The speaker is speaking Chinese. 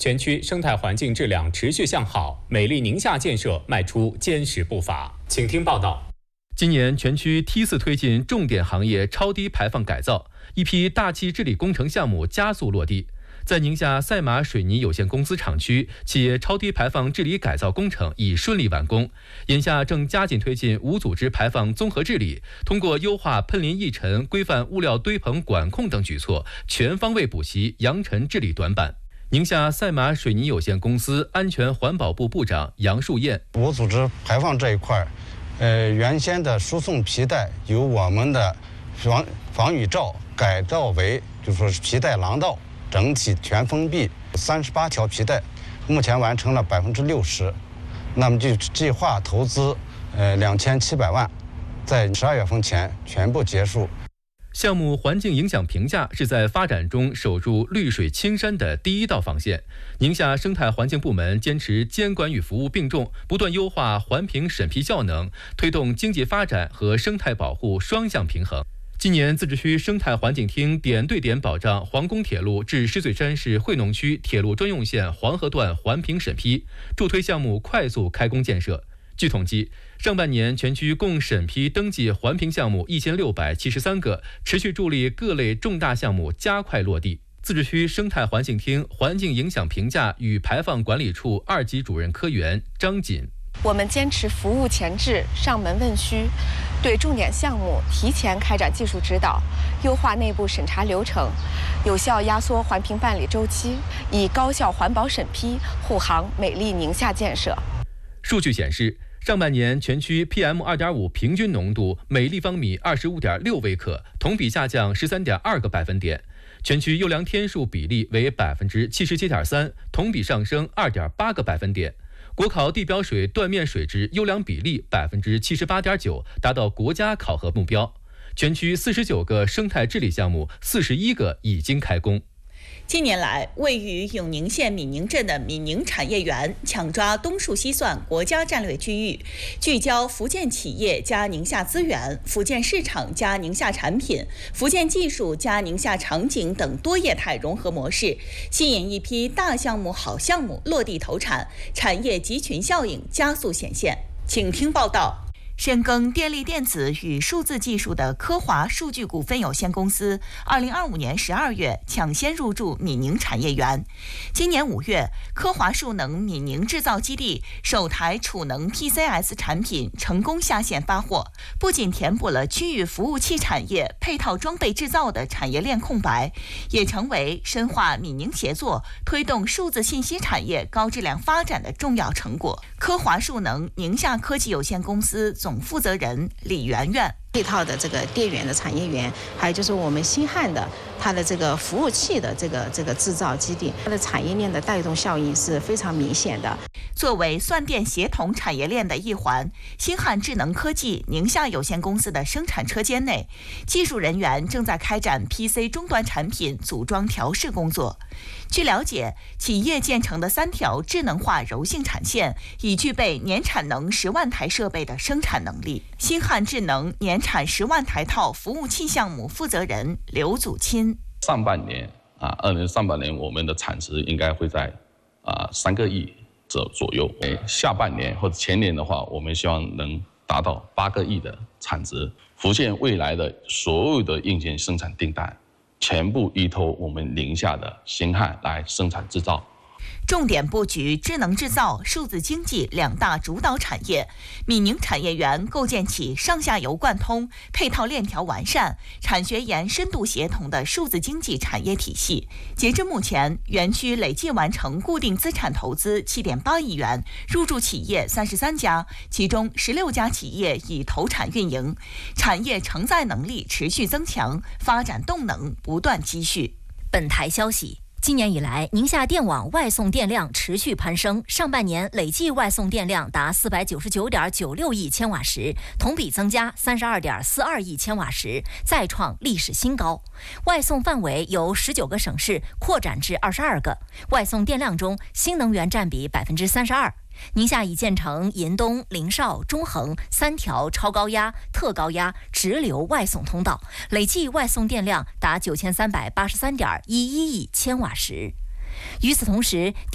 全区生态环境质量持续向好，美丽宁夏建设迈出坚实步伐。请听报道。 今年全区梯次推进重点行业超低排放改造，一批大气治理工程项目加速落地。在宁夏赛马水泥有限公司厂区，企业超低排放治理改造工程已顺利完工，眼下正加紧推进无组织排放综合治理，通过优化喷淋溢尘、规范物料堆棚管控等举措，全方位补齐扬尘治理短板。宁夏赛马水泥有限公司安全环保部部长杨树燕： 无组织排放这一块，原先的输送皮带由我们的防雨罩改造为就是说是皮带廊道，整体全封闭，38条皮带，目前完成了60%。那么就计划投资2700万，在12月份前全部结束。 项目环境影响评价是在发展中守住绿水青山的第一道防线。宁夏生态环境部门坚持监管与服务并重，不断优化环评审批效能，推动经济发展和生态保护双向平衡。今年自治区生态环境厅点对点保障皇宫铁路至石嘴山市惠农区铁路专用线黄河段环评审批，助推项目快速开工建设。据统计，上半年全区共审批登记环评项目1673个，持续助力各类重大项目加快落地。自治区生态环境厅环境影响评价与排放管理处2级主任科员张锦： 我们坚持服务前置、上门问需，对重点项目提前开展技术指导，优化内部审查流程，有效压缩环评办理周期，以高效环保审批护航美丽宁夏建设。 数据显示，上半年全区 PM2.5 平均浓度每立方米25.6微克，同比下降13.2个百分点。全区优良天数比例为77.3%，同比上升2.8个百分点。国考地表水断面水质优良比例78.9%，达到国家考核目标。全区49个生态治理项目，41个已经开工。 近年来，位于永宁县闽宁镇的闽宁产业园抢抓东数西算国家战略区域，聚焦福建企业加宁夏资源、福建市场加宁夏产品、福建技术加宁夏场景等多业态融合模式，吸引一批大项目、好项目落地投产，产业集群效应加速显现。请听报道。深耕电力电子与数字技术的科华数据股份有限公司，2025年12月抢先入驻闽宁产业园。今年5月，科华数能闽宁制造基地首台储能 PCS 产品成功下线发货，不仅填补了区域服务器产业配套装备制造的产业链空白，也成为深化闽宁协作、推动数字信息产业高质量发展的重要成果。科华数能宁夏科技有限公司总负责人李媛媛： 配套的这个电源的产业园，还有就是我们新汉的它的这个服务器的这个制造基地，它的产业链的带动效应是非常明显的。 作为算电协同产业链的一环，新汉智能科技宁夏有限公司的生产车间内，技术人员正在开展 PC 终端产品组装调试工作。据了解，企业建成的3条智能化柔性产线已具备年产能10万台设备的生产能力。新汉智能年产10万台套服务器项目负责人刘祖钦： 上半年2年上半年我们的产值应该会在3个亿左右，下半年或者前年的话，我们希望能达到8个亿的产值。福建未来的所有的硬件生产订单，全部依托我们宁夏的新汉来生产制造。 重点布局智能制造、数字经济2大主导产业，闽宁产业园构建起上下游贯通、配套链条完善、产学研深度协同的数字经济产业体系。截至目前，园区累计完成固定资产投资7.8亿元，入驻企业33家，其中16家企业已投产运营，产业承载能力持续增强，发展动能不断积蓄。 本台消息。今年以来，宁夏电网外送电量持续攀升，上半年累计外送电量达499.96亿千瓦时，同比增加32.42亿千瓦时，再创历史新高。外送范围由19个省市扩展至22个，外送电量中新能源占比32%。宁夏已建成银东、临邵、中横3条超高压、特高压直流外送通道，累计外送电量达9383.11亿千瓦时。与此同时，